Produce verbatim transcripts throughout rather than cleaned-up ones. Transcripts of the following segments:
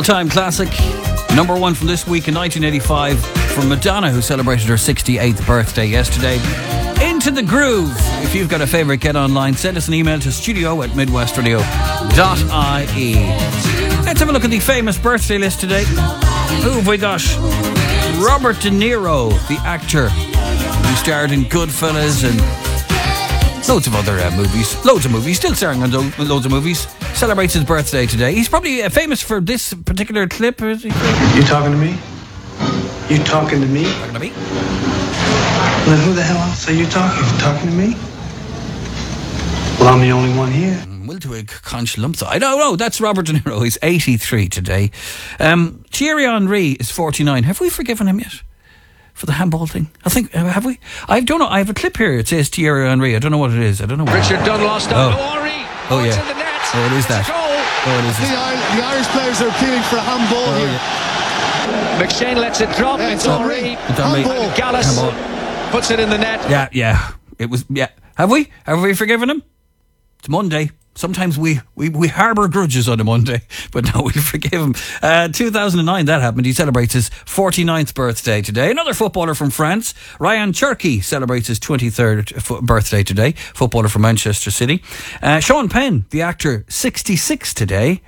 All-time classic. Number one from this week in nineteen eighty-five from Madonna, who celebrated her sixty-eighth birthday yesterday. Into the Groove. If you've got a favourite, get online. Send us an email to studio at midwestradio dot I E. Let's have a look at the famous birthday list today. Who have we got? Robert De Niro, the actor who starred in Goodfellas and loads of other uh, movies. Loads of movies. Still starring on do- loads of movies. Celebrates his birthday today. He's probably uh, famous for this particular clip. Is he? You talking to me? You talking to me? Talking to me? Well, then who the hell else are you talking to? Talking to me? Well, I'm the only one here. We'll do a conch lump. I don't know. That's Robert De Niro. He's eighty-three today. Um, Thierry Henry is forty-nine. Have we forgiven him yet for the handball thing? I think, uh, have we? I don't know. I have a clip here. It says Thierry Henry. I don't know what it is. I don't know what Richard Dunn lost out. Oh. Henry. Oh, yeah. It's in the net. Oh, it is that. It's a goal. Oh, it is. The, Ir- the Irish players are appealing for a handball Oh, here. yeah. McShane lets it drop. Yeah, it's it's Henry. Henry. It's Henry. Handball. Gallus Handball. puts it in the net. Yeah, yeah. It was, yeah. Have we? Have we forgiven him? It's Monday. Sometimes we, we, we harbour grudges on a Monday, but no, we forgive him. Uh, two thousand nine, that happened. He celebrates his forty-ninth birthday today. Another footballer from France, Ryan Cherki, celebrates his twenty-third f- birthday today. Footballer from Manchester City. Uh, Sean Penn, the actor, sixty-six today.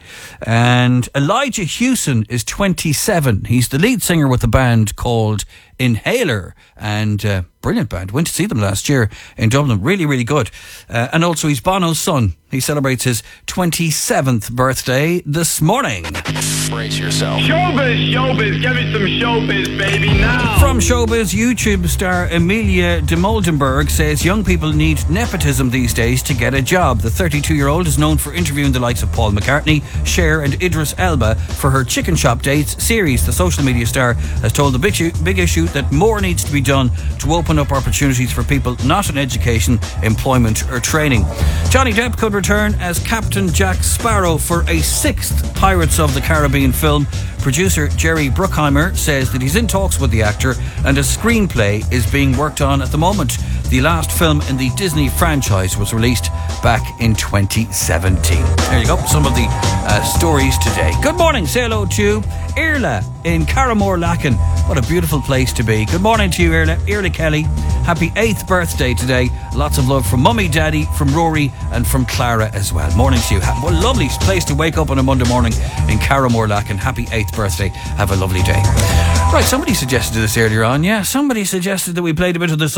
And Elijah Hewson is twenty-seven. He's the lead singer with a band called Inhaler, and uh, brilliant band. Went to see them last year in Dublin. Really, really good. Uh, and also he's Bono's son. He celebrates his twenty-seventh birthday this morning. Brace yourself. Showbiz, showbiz, give me some showbiz, baby, now. From Showbiz, YouTube star Emilia de Moldenberg says young people need nepotism these days to get a job. The thirty-two-year-old is known for interviewing the likes of Paul McCartney, Cher and Idris Elba for her Chicken Shop Dates series. The social media star has told the big, big issue that more needs to be done to open up opportunities for people not in education, employment or training. Johnny Depp could return as Captain Jack Sparrow for a sixth Pirates of the Caribbean film. Producer Jerry Bruckheimer says that he's in talks with the actor and a screenplay is being worked on at the moment. The last film in the Disney franchise was released back in twenty seventeen. There you go, some of the uh, stories today. Good morning, say hello to Irla in Carramore-Lacken. What a beautiful place to be. Good morning to you, Irla. Irla Kelly. Happy eighth birthday today. Lots of love from Mummy, Daddy, from Rory and from Clara as well. Morning to you. What a lovely place to wake up on a Monday morning in Carramore-Lacken. Happy eighth birthday. Have a lovely day. Right, somebody suggested this earlier on. Yeah, somebody suggested that we played a bit of the